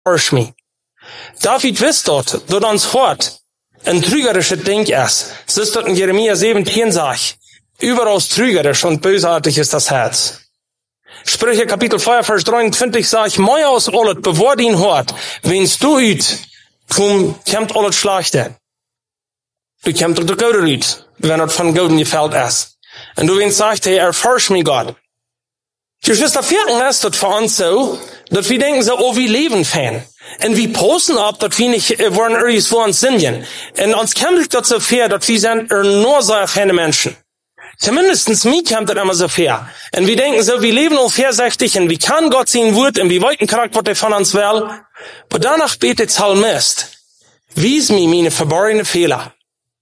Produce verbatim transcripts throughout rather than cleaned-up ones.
erforsch mich. David wisst dort, dort uns hört, ein trügerisches Ding ist. Es ist dort in Jeremia siebzehn sagt, überaus trügerisch und bösartig ist das Herz. Sprüche Kapitel vier, Vers dreiundzwanzig sagt, moi aus ollet, bevor ihn hört, wennst du üt, kum, kämmt ollet schlechte. Du kämmt der Gode üt, wenn er von Goden gefällt ist. Und du wennst sagt, hey, erforsch mich Gott. Geschwister, vierten ist dort für uns so, dass wir denken so, oh, wir leben fan. Und wir posten ab, dass wir nicht, äh, wollen irgendwo uns singen. Und uns kämpft das so fair, dass wir sind nur so feine Menschen. Zumindestens mir kommt das immer so fair. Und wir denken so, wir leben ungefähr sechzig und wie kann Gott sein Wort und wie weit ein Charakter, was er von uns will. Aber danach betet Psalmist, wies mir meine verborgenen Fehler.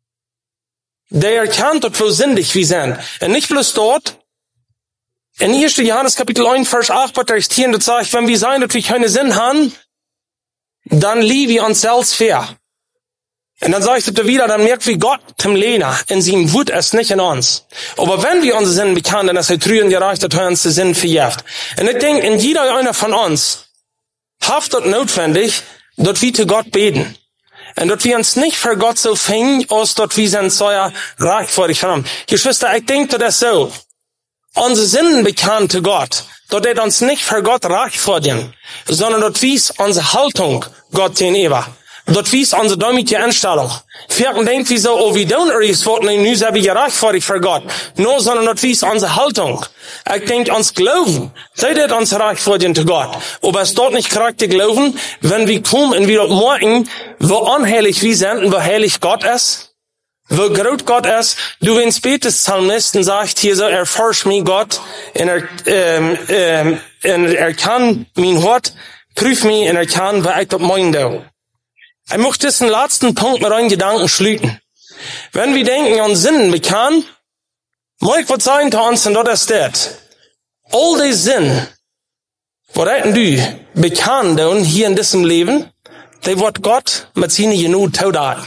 Der erkannt, dass wir sündig wir sind. Und nicht bloß dort. In ersten Johannes Kapitel eins, Vers acht, was da steht, das sagt, wenn wir sagen, dass wir keine Sinn haben, dann lieben wir uns selbst fair. Und dann sagt er wieder, dann merkt wie Gott dem Lehner, in seinem Wut es nicht in uns. Aber wenn wir unsere Sinn bekennen, dann ist er trügen gereicht, dass er uns den Sinn verjährt. Und ich denke, in jeder einer von uns haft das notwendig, dass wir zu Gott beten. Und dass wir uns nicht für Gott so fingen, als dass wir sind so ja reichvorig haben. Geschwister, ich denke, das ist so. Unsere Sinnen bekennen zu Gott, dass er uns nicht für Gott reichvorig, sondern dass wir unsere Haltung Gott gegenüber. Dat wies onze dämliche Einstellung. Vierten denkt wie so, oh, wir tun irgendwas, was nu sind wir reichvorig für Gott. No, sondern dat wies unsere Haltung. Ich denke, uns Glauben, seid ihr uns reichvorig zu Gott. Aber es dort nicht korrekt Glauben, wenn wir kommen und wir dort morgen, wo unheilig wir sind und wo heilig Gott ist, wo groß Gott ist, du wenn spätes Psalmisten sagt hier so, erforsch mich Gott, und er, ähm, ähm, und er kann mein Hort, prüf mich, und er kann, was ich dort morgen tue. Ich möchte diesen letzten Punkt mit euren Gedanken schließen. Wenn wir denken an Sinnen bekennen, muss ich was sagen zu uns, und das ist das. All die Sinn, was du bekennen hier in diesem Leben, die wird Gott mit seinen genug tun. All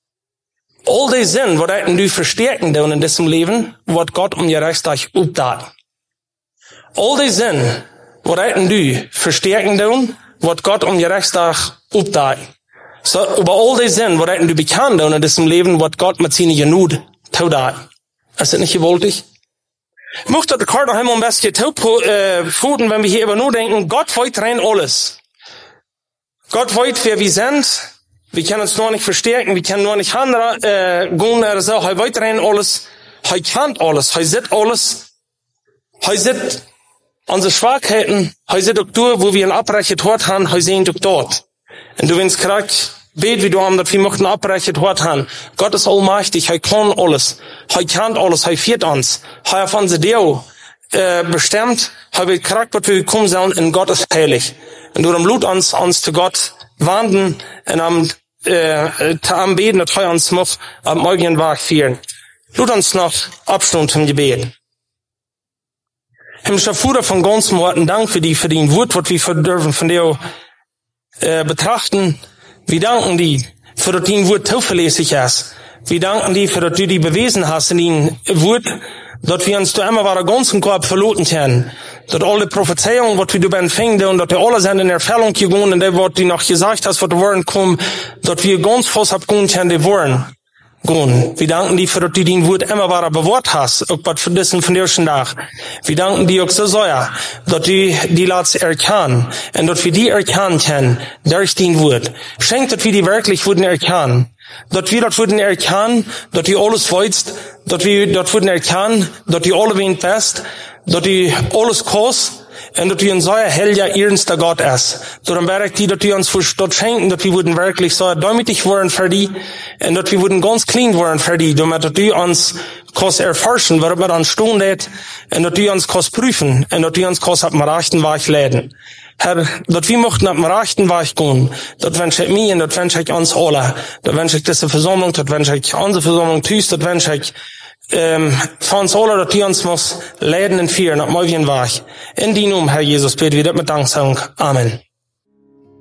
die Sinn, was du verstärken in diesem Leben, wird Gott um die Reichstag updaten. All die Sinn, was du verstärken wird Gott um die Reichstag updaten. So, über all die Sinn, wo du bekannt in diesem Leben, wird Gott mit seinen Genut tun. Ist das nicht gewaltig? Ich möchte das gerade noch einmal ein bisschen äh, futen, wenn wir hier über nur denken, Gott weiß rein alles. Gott weiß, wer wir sind. Wir können uns nur nicht verstärken, wir können nur nicht handeln, äh, gehen oder so. Er weiß rein alles. Er kennt alles. Er sieht alles. Er sieht unsere Schwachheiten. Er sieht auch durch, wo wir ihn abbrechen dort haben. Er sieht auch dort. Und du wenn's kragt, bet wie du haben, dass wir möchten abbrechen dort haben. Gott ist allmächtig, er kann alles. Er kennt alles, er führt uns. Er hat unsere Deo, äh, bestimmt, er wird kragt, dass wir kommen sollen, und Gott ist heilig. Und du Blut uns, uns zu Gott wandern, und am, äh, am Beten, dass er uns muss, am morgigen Tag führen. Blut uns noch Abstand zum Gebet. Himmlischer Vater, von ganzem Herzen Dank für die, für den Wort, was wir dürfen von dir Äh, betrachten. Wir danken dir, für dass dein Wort zuverlässig ist. Wir danken dir, für dass du die bewiesen hast in dein Wort, dass wir uns da immer war ganzen Korb verloren können. Dass alle Prophezeiungen, was wir da empfingen, und dass wir alle sind in Erfüllung gegangen, und der, was du noch gesagt hast, was du wollen kommen, dass wir ganz fast abgehen können, die wollen gehen. Wir danken dir, für dass du dein Wort immer war bewahrt hast, auch was für diesen von dir schon Tag. Wir danken dir auch so sehr, dass du die Latz erkennen, und dass wir die erkennen können, durch dein Wort. Schenk, dass wir die wirklich wurden erkennen. Dass wir das wurden erkennen, dass du alles weißt, dass wir das wurden erkennen, dass du alle wen bist, dass du alles kannst, und dass du ein so heiliger, ernster Gott ist. Darum wäre ich dir, dass du uns dort schenken, dass wir würden wirklich so demütig werden für die, und dass wir würden ganz clean werden für die, damit du uns kannst erforschen, was wir dann stehen lädt, und dass du uns kannst prüfen, und dass du uns kannst auf dem rechten Weg leiten. Herr, dass wir möchten auf dem rechten Weg gehen, das wünsche ich mir, und das wünsche ich uns alle. Das wünsche ich diese Versammlung, das wünsche ich unsere Versammlung, das wünsche ich ähm, von uns alle, dass die uns muss leiden und führen, auf morgigen Weg. In die Namen, Herr Jesus, beten wir das mit Danksagung. Amen.